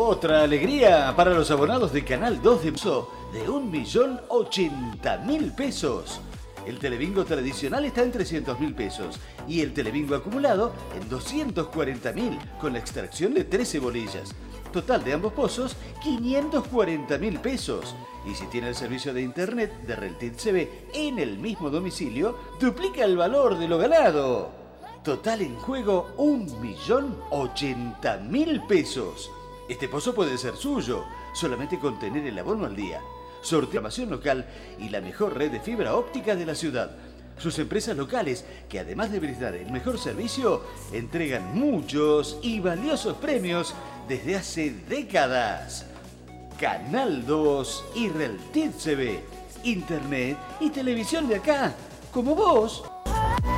Otra alegría para los abonados de Canal 2 de 1.080.000 pesos. El telebingo tradicional está en 300.000 pesos y el telebingo acumulado en 240.000 con la extracción de 13 bolillas. Total de ambos pozos, 540.000 pesos. Y si tiene el servicio de internet de Reltit CB en el mismo domicilio, duplica el valor de lo ganado. Total en juego, 1.080.000 pesos. Este pozo puede ser suyo, solamente con tener el abono al día. Sorteación local y la mejor red de fibra óptica de la ciudad. Sus empresas locales, que además de brindar el mejor servicio, entregan muchos y valiosos premios desde hace décadas. Canal 2 y Reltit CB. Internet y televisión de acá, como vos.